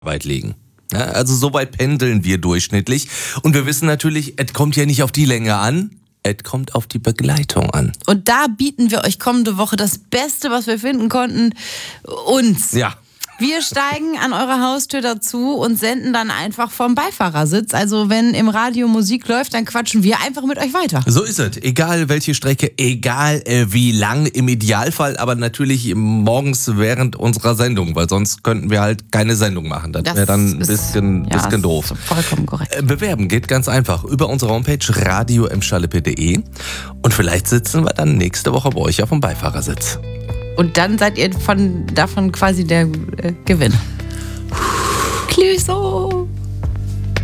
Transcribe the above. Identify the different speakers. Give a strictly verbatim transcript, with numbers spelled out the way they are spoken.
Speaker 1: Arbeit legen. Ja, also so weit pendeln wir durchschnittlich. Und wir wissen natürlich, es kommt ja nicht auf die Länge an, es kommt auf die Begleitung an.
Speaker 2: Und da bieten wir euch kommende Woche das Beste, was wir finden konnten, uns.
Speaker 1: Ja.
Speaker 2: Wir steigen an eure Haustür dazu und senden dann einfach vom Beifahrersitz. Also wenn im Radio Musik läuft, dann quatschen wir einfach mit euch weiter.
Speaker 1: So ist es. Egal welche Strecke, egal äh, wie lang, im Idealfall, aber natürlich morgens während unserer Sendung, weil sonst könnten wir halt keine Sendung machen. Das, das wäre dann ein bisschen,
Speaker 2: ja,
Speaker 1: bisschen doof.
Speaker 2: Vollkommen korrekt.
Speaker 1: Äh, bewerben geht ganz einfach über unsere Homepage radio punkt emschalippe punkt de und vielleicht sitzen wir dann nächste Woche bei euch auf dem Beifahrersitz.
Speaker 2: Und dann seid ihr von, davon quasi der äh, Gewinner. Clüso!